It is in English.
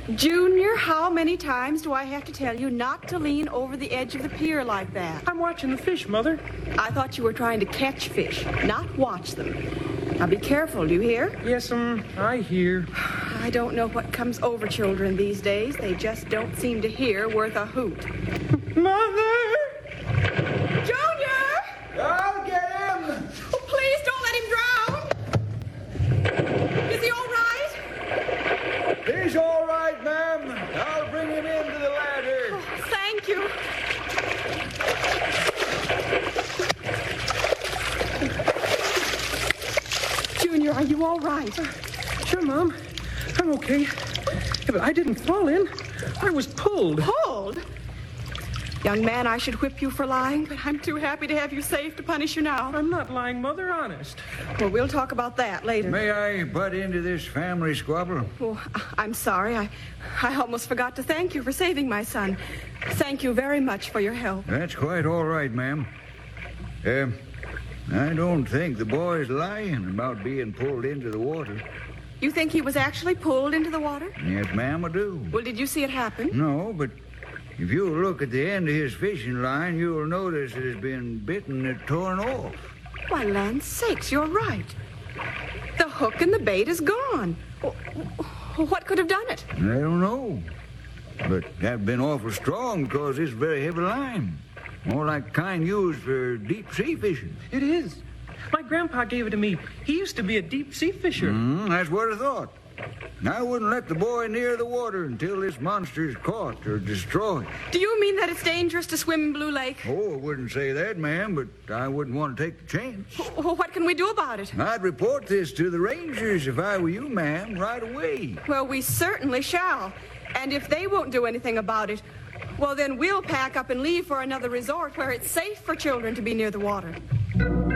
Junior, how many times do I have to tell you not to lean over the edge of the pier like that? I'm watching the fish, Mother. I thought you were trying to catch fish, not watch them. Now be careful, do you hear? Yes, I hear. I don't know what comes over children these days. They just don't seem to hear worth a hoot. Mother! Junior! I'll get him! Oh, please don't let him drown! Is he all right? He's all right, ma'am. I'll bring him into the ladder. Oh, thank you. Junior, are you all right? Sure, Mom. I'm okay. Yeah, but I didn't fall in. I was pulled. Pulled? Young man, I should whip you for lying, but I'm too happy to have you safe to punish you now. I'm not lying, Mother, honest. Well, we'll talk about that later. May I butt into this family squabble? Oh, I'm sorry. I almost forgot to thank you for saving my son. Thank you very much for your help. That's quite all right, ma'am. I don't think the boy's lying about being pulled into the water. You think he was actually pulled into the water? Yes, ma'am, I do. Well, did you see it happen? No, but if you look at the end of his fishing line, you'll notice it has been bitten and torn off. Why, land sakes, you're right. The hook and the bait is gone. What could have done it? I don't know. But that'd been awful strong because it's very heavy line. More like kind used for deep sea fishing. It is. My grandpa gave it to me. He used to be a deep sea fisher. That's what I thought. I wouldn't let the boy near the water until this monster's caught or destroyed. Do you mean that it's dangerous to swim in Blue Lake? Oh, I wouldn't say that, ma'am, but I wouldn't want to take the chance. What can we do about it? I'd report this to the rangers if I were you, ma'am, right away. Well, we certainly shall. And if they won't do anything about it, well, then we'll pack up and leave for another resort where it's safe for children to be near the water.